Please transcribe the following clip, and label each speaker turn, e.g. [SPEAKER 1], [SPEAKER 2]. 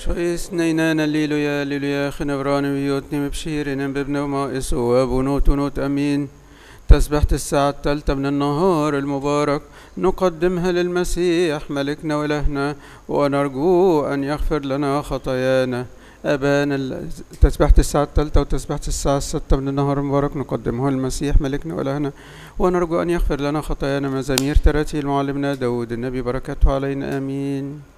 [SPEAKER 1] شويس نينانا ليلويا ليلويا خنبران بيوتني ببشيرين بابن ومائس وابونوت ونوت أمين. تسبحة الساعة الثالثة من النهار المبارك نقدمها للمسيح ملكنا وإلهنا ونرجو أن يغفر لنا خطايانا. تسبحة الساعة الثالثة وتسبحة الساعة الستة من النهار المبارك نقدمها للمسيح ملكنا وإلهنا ونرجو أن يغفر لنا خطايانا. مزامير تراتيل معلمنا داود النبي بركاته علينا آمين.